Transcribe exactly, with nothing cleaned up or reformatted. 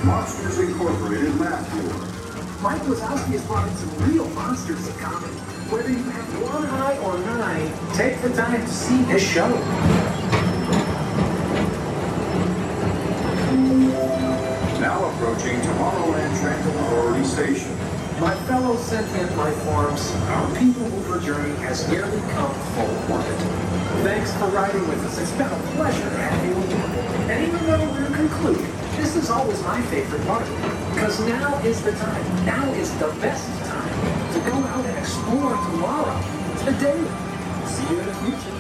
Monsters Incorporated Math Tour. Mike Wazowski has brought in some real monsters of comedy. Whether you have one eye or nine, take the time to see this show. Now approaching Tomorrowland Transit Authority Station. My fellow sentient life forms, our People Mover journey has nearly come full orbit. Thanks for riding with us. It's been a pleasure to have you aboard. And even though we're concluding, this is always my favorite part. Because now is the time. Now is the best time to go out and explore tomorrow. The day. See you in the future.